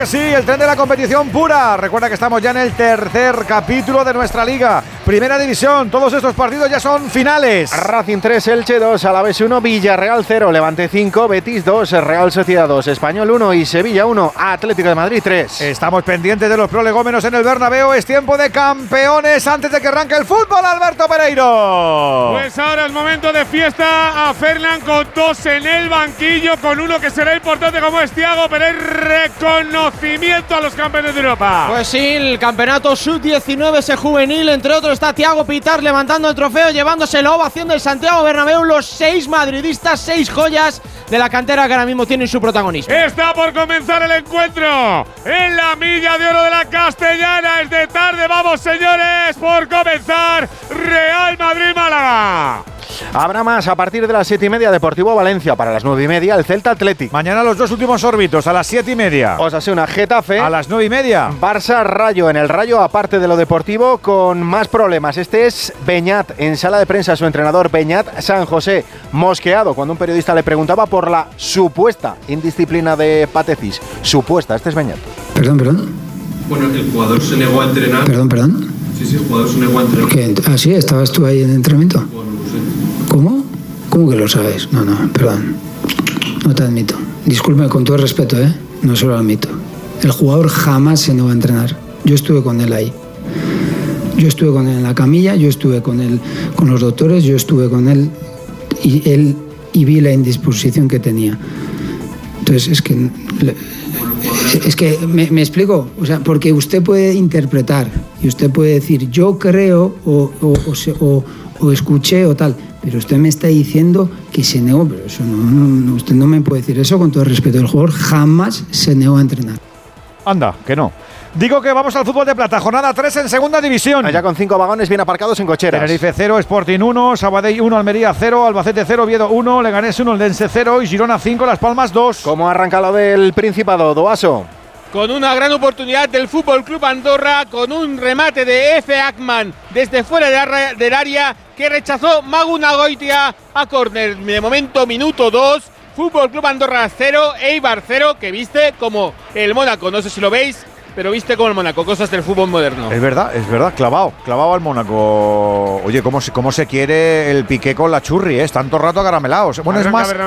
Sí, el tren de la competición pura. Recuerda que estamos ya en el tercer capítulo de nuestra liga. Primera división, todos estos partidos ya son finales. Racing 3, Elche 2, Alavés 1, Villarreal 0, Levante 5, Betis 2, Real Sociedad 2, Español 1 y Sevilla 1, Atlético de Madrid 3. Estamos pendientes de los prolegómenos en el Bernabéu. Es tiempo de campeones antes de que arranque el fútbol, Alberto Pereiro. Pues ahora es momento de fiesta a Ferland con dos en el banquillo, con uno que será importante como es Thiago, pero es reconocimiento a los campeones de Europa. Pues sí, el campeonato sub-19 ese juvenil, entre otros está Thiago Pitar levantando el trofeo, llevándose la ovación del Santiago Bernabéu, los 6 madridistas, 6 joyas de la cantera que ahora mismo tienen su protagonismo. Está por comenzar el encuentro en la milla de oro de la Castellana. Es de tarde, vamos señores, por comenzar Real Madrid-Málaga. Habrá más a partir de las 7:30, Deportivo Valencia. Para las 9:30, el Celta Athletic. Mañana los dos últimos órbitos a las 7:30. Osasuna Getafe. A las 9:30. Barça Rayo. En el Rayo, aparte de lo deportivo, con más problemas. Este es Beñat. En sala de prensa, su entrenador Beñat San José, mosqueado cuando un periodista le preguntaba por la supuesta indisciplina de Patecis. Supuesta, este es Beñat. Perdón. Bueno, el jugador se negó a entrenar. Perdón. Sí, el jugador se negó a entrenar. ¿Qué? ¿Sí? ¿Estabas tú ahí en el entrenamiento? Bueno, no sé. ¿Cómo? ¿Cómo que lo sabes? No, perdón. No te admito. Disculpe, con todo respeto, no se lo admito. El jugador jamás se negó a entrenar. Yo estuve con él ahí. Yo estuve con él en la camilla, yo estuve con él con los doctores, yo estuve con él y vi la indisposición que tenía. Entonces, es que me explico, o sea, porque usted puede interpretar y usted puede decir yo creo o escuché o tal, pero usted me está diciendo que se negó, pero eso no, usted no me puede decir eso con todo el respeto. El jugador jamás se negó a entrenar. Anda, que no. Digo que vamos al fútbol de plata, jornada 3 en segunda división. Allá con 5 vagones bien aparcados en cocheras. Tenerife 0, Sporting 1, Sabadell 1, Almería 0, Albacete 0, Oviedo 1, Leganés 1, Eldense 0 y Girona 5, Las Palmas 2. ¿Cómo arranca lo del Principado, Doaso? Con una gran oportunidad del Fútbol Club Andorra, con un remate de Efe Akman desde fuera del área que rechazó Magu Nagoitia a córner. De momento, minuto 2, Fútbol Club Andorra 0, Eibar 0, que viste como el Mónaco, no sé si lo veis, pero viste como el Mónaco, cosas del fútbol moderno. Es verdad, clavado al Mónaco. Oye, ¿cómo se quiere el Piqué con la Churri? Tanto rato acaramelados. Bueno,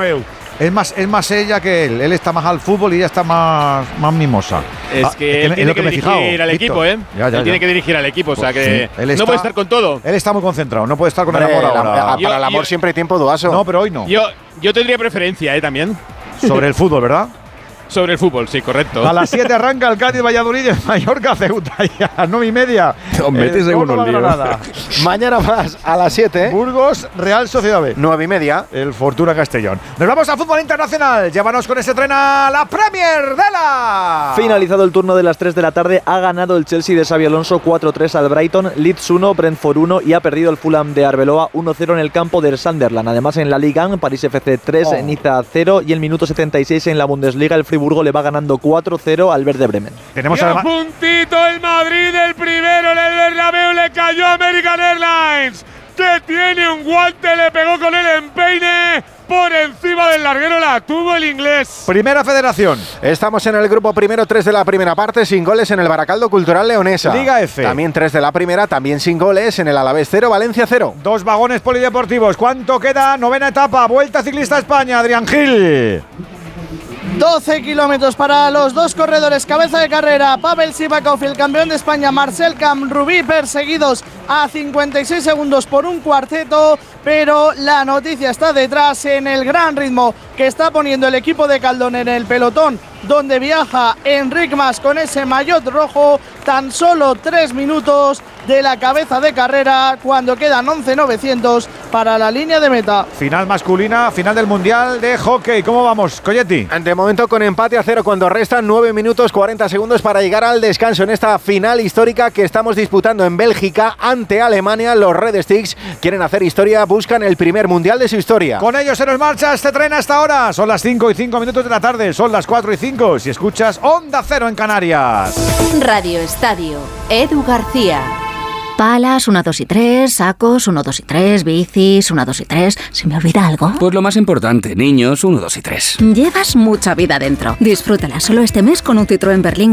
es más ella que él. Él está más al fútbol y ella está más mimosa. Es que él tiene que dirigir al equipo, Él tiene que dirigir al equipo, o sea que sí, no puede estar con todo. Él está muy concentrado, no puede estar con el amor ahora. Para el amor siempre hay tiempo, Doaso. No, pero hoy no. Yo tendría preferencia, también. Sobre el fútbol, ¿verdad? Sobre el fútbol, sí, correcto. A las 7 arranca el Cádiz Valladolid, el Mallorca Ceuta y a las 9:30. Metes en unos líos. Mañana más a las 7. Burgos, Real Sociedad B. 9:30. El Fortuna Castellón. Nos vamos a fútbol internacional. Llévanos con ese tren a la Premier de la. Finalizado el turno de las 3 de la tarde, ha ganado el Chelsea de Xabi Alonso 4-3 al Brighton, Leeds 1, Brentford 1 y ha perdido el Fulham de Arbeloa 1-0 en el campo del Sunderland. Además, en la Liga 1, París FC 3, Niza 0 y el minuto 76 en la Bundesliga, el Friburgo le va ganando 4-0 al Werder Bremen. Tenemos a puntito el Madrid, el primero en el Bernabéu, le cayó American Airlines, que tiene un guante, le pegó con el empeine por encima del larguero, la tuvo el inglés. Primera Federación. Estamos en el grupo primero, 3 de la primera parte, sin goles en el Baracaldo Cultural Leonesa. Liga F. También 3 de la primera, también sin goles en el Alavés 0, Valencia 0. 2 vagones polideportivos. ¿Cuánto queda? Novena etapa, Vuelta Ciclista España, Adrián Gil. 12 kilómetros para los dos corredores, cabeza de carrera Pavel Sivakov y el campeón de España Marcel Camrubí, perseguidos a 56 segundos por un cuarteto, pero la noticia está detrás en el gran ritmo que está poniendo el equipo de Caldón en el pelotón, donde viaja Enric Mas con ese maillot rojo, tan solo 3 minutos de la cabeza de carrera cuando quedan 11.900 para la línea de meta. Final masculina, final del Mundial de Hockey. ¿Cómo vamos, Colletti? De momento con empate a 0 cuando restan 9 minutos 40 segundos para llegar al descanso en esta final histórica que estamos disputando en Bélgica ante Alemania. Los Red Sticks quieren hacer historia, buscan el primer Mundial de su historia. Con ellos se nos marcha este tren hasta ahora. Son las 5:05 de la tarde, son las 4:05 si escuchas Onda Cero en Canarias. Radio Estadio, Edu García. Palas, 1, 2 y 3, sacos, 1, 2 y 3, bicis, 1, 2 y 3. ¿Se me olvida algo? Pues lo más importante, niños, 1, 2 y 3. Llevas mucha vida dentro. Disfrútala solo este mes con un Citroën Berlín